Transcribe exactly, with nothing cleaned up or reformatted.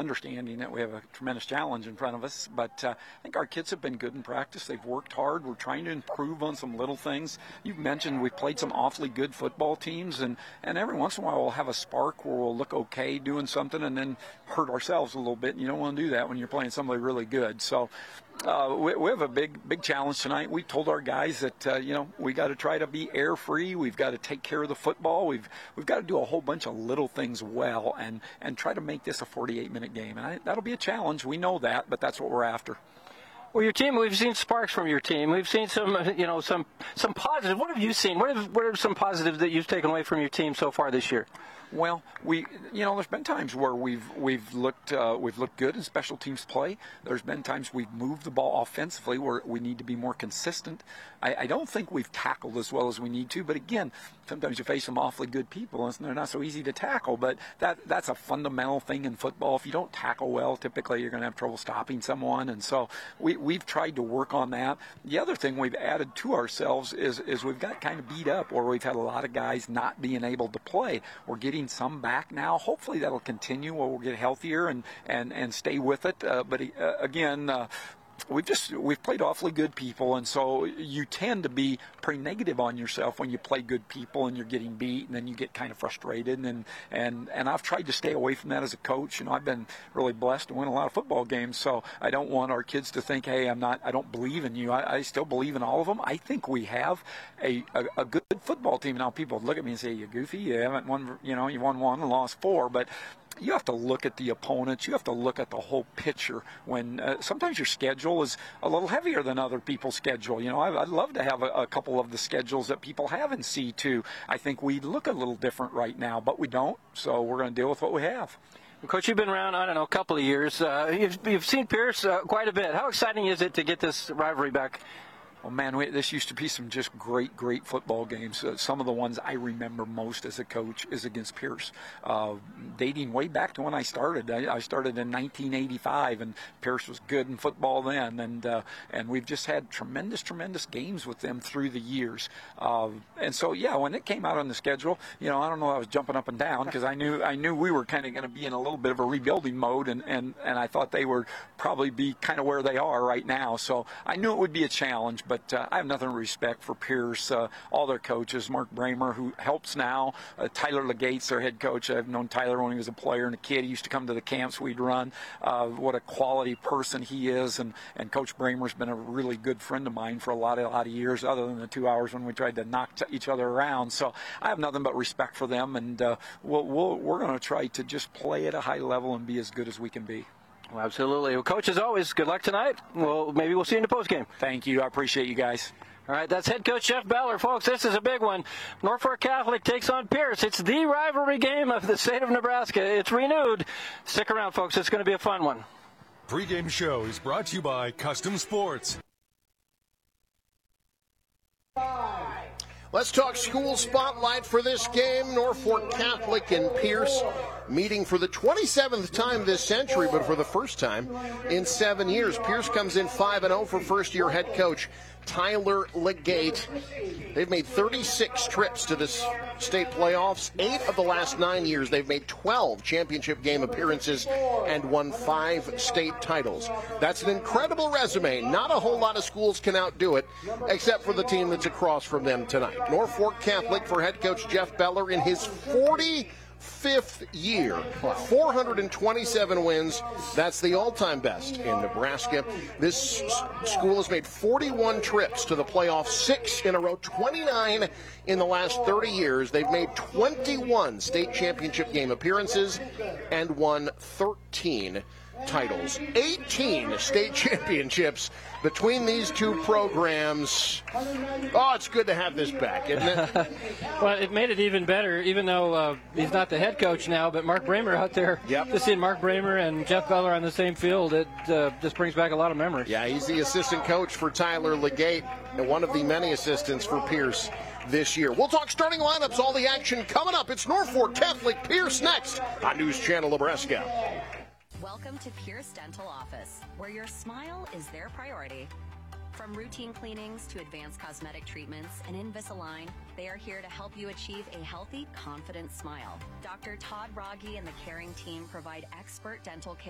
understanding that we have a tremendous challenge in front of us. But uh, I think our kids have been good in practice. They've worked hard. We're trying to improve on some little things. You've mentioned we've played some awfully good football teams, and, and every once in a while we'll have a spark where we'll look okay doing something and then hurt ourselves a little bit. And you don't want to do that when you're playing somebody really good. So uh, we, we have a big, big challenge tonight. We told our guys that, uh, you know, we got to try to be air free. We've got to take care of the football. We've we've got to do a whole bunch of little things well and, and try to make this a forty-eight minute game. And I, that'll be a challenge. We know that, but that's what we're after. Well, your team, we've seen sparks from your team. We've seen some, you know, some some positive. What have you seen? What, have, what are some positives that you've taken away from your team so far this year? Well, we, you know, there's been times where we've we've looked uh, we've looked good in special teams play. There's been times we've moved the ball offensively where we need to be more consistent. I, I don't think we've tackled as well as we need to, but again, sometimes you face some awfully good people and they're not so easy to tackle. But that that's a fundamental thing in football. If you don't tackle well, typically you're going to have trouble stopping someone, and so we we've tried to work on that. The other thing we've added to ourselves is is we've got kind of beat up, or we've had a lot of guys not being able to play. We're getting some back now. Hopefully that'll continue where we'll get healthier and, and, and stay with it. Uh, but uh, again, uh, we've just we've played awfully good people, and so you tend to be pretty negative on yourself when you play good people and you're getting beat, and then you get kind of frustrated. And and and I've tried to stay away from that as a coach. You know, I've been really blessed to win a lot of football games, so I don't want our kids to think, hey, I'm not, I don't believe in you. I, I still believe in all of them. I think we have a, a, a good football team. Now people look at me and say, you're goofy. You haven't won. You know, you won one and lost four, but you have to look at the opponents. You have to look at the whole picture. When uh, sometimes your schedule is a little heavier than other people's schedule. You know, I, I'd love to have a, a couple of the schedules that people have in C two. I think we look a little different right now, but we don't. So we're going to deal with what we have. Coach, you've been around, I don't know, a couple of years. Uh, you've, you've seen Pierce uh, quite a bit. How exciting is it to get this rivalry back? Well, man, we, this used to be some just great, great football games. Uh, some of the ones I remember most as a coach is against Pierce. Uh, dating way back to when I started. I, I started in nineteen eighty-five, and Pierce was good in football then. And uh, and we've just had tremendous, tremendous games with them through the years. Uh, and so, yeah, when it came out on the schedule, you know, I don't know, I was jumping up and down because I knew I knew we were kind of going to be in a little bit of a rebuilding mode, and, and, and I thought they would probably be kind of where they are right now. So I knew it would be a challenge. But uh, I have nothing but respect for Pierce, uh, all their coaches, Mark Bramer, who helps now, uh, Tyler Legate's their head coach. I've known Tyler when he was a player and a kid. He used to come to the camps we'd run. Uh, what a quality person he is, and, and Coach Bramer's been a really good friend of mine for a lot, of, a lot of years, other than the two hours when we tried to knock each other around. So I have nothing but respect for them, and uh, we'll, we'll, we're going to try to just play at a high level and be as good as we can be. Well, absolutely. Well, Coach, as always, good luck tonight. Well, maybe we'll see you in the postgame. Thank you. I appreciate you guys. All right, that's head coach Jeff Beller. Folks, this is a big one. Norfolk Catholic takes on Pierce. It's the rivalry game of the state of Nebraska. It's renewed. Stick around, folks. It's going to be a fun one. Pre-game show is brought to you by Custom Sports. Let's talk school spotlight for this game. Norfolk Catholic and Pierce meeting for the twenty-seventh time this century, but for the first time in seven years. Pierce comes in five and oh for first-year head coach Tyler Legate. They've made thirty-six trips to the state playoffs. Eight of the last nine years, they've made twelve championship game appearances and won five state titles. That's an incredible resume. Not a whole lot of schools can outdo it, except for the team that's across from them tonight. Norfolk Catholic for head coach Jeff Beller in his forty-fifth year. four hundred twenty-seven wins. That's the all-time best in Nebraska. This school has made forty-one trips to the playoffs, six in a row, twenty-nine in the last thirty years. They've made twenty-one state championship game appearances and won thirteen titles. eighteen state championships between these two programs. Oh, it's good to have this back, isn't it? Well, it made it even better, even though uh, he's not the head coach now, but Mark Bramer out there. Yep. Just seeing Mark Bramer and Jeff Beller on the same field, it uh, just brings back a lot of memories. Yeah, he's the assistant coach for Tyler Legate and one of the many assistants for Pierce this year. We'll talk starting lineups, all the action coming up. It's Norfolk Catholic Pierce next on News Channel Nebraska. Welcome to Pierce Dental Office, where your smile is their priority. From routine cleanings to advanced cosmetic treatments and Invisalign, they are here to help you achieve a healthy, confident smile. Doctor Todd Rogge and the caring team provide expert dental care